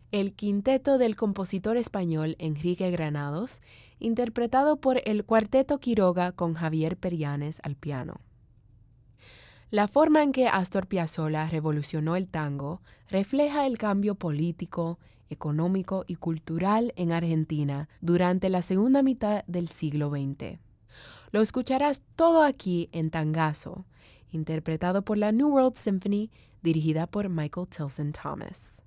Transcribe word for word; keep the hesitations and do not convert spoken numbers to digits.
El quinteto del compositor español Enrique Granados, interpretado por el Cuarteto Quiroga con Javier Perianes al piano. La forma en que Astor Piazzolla revolucionó el tango refleja el cambio político, económico y cultural en Argentina durante la segunda mitad del siglo veinte. Lo escucharás todo aquí en Tangazo, interpretado por la New World Symphony, dirigida por Michael Tilson Thomas.